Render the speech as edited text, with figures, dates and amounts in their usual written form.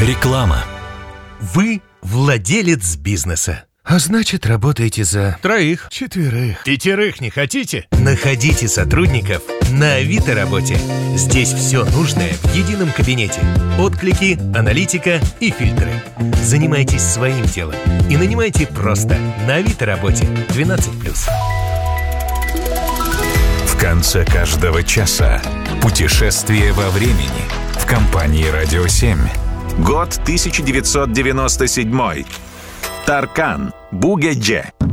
Реклама. Вы владелец бизнеса. А значит, работаете за 3, 4, 5 не хотите? Находите сотрудников на Авито Работе. Здесь все нужное в едином кабинете. Отклики, аналитика и фильтры. Занимайтесь своим делом и нанимайте просто на Авито Работе 12+. В конце каждого часа путешествие во времени в компании «Радио 7». Год 1997. Таркан. Бугедже.